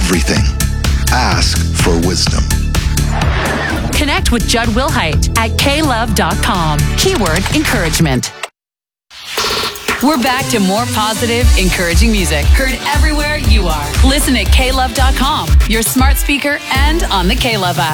everything. Ask for wisdom. Connect with Judd Wilhite at klove.com. Keyword encouragement. We're back to more positive, encouraging music. Heard everywhere you are. Listen at klove.com, your smart speaker, and on the K-Love app.